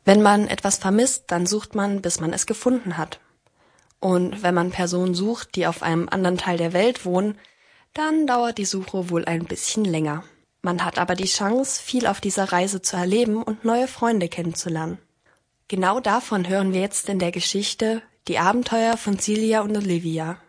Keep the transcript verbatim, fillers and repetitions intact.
Wenn man etwas vermisst, dann sucht man, bis man es gefunden hat. Und wenn man Personen sucht, die auf einem anderen Teil der Welt wohnen, dann dauert die Suche wohl ein bisschen länger. Man hat aber die Chance, viel auf dieser Reise zu erleben und neue Freunde kennenzulernen. Genau davon hören wir jetzt in der Geschichte Die Abenteuer von Celia und Olivia.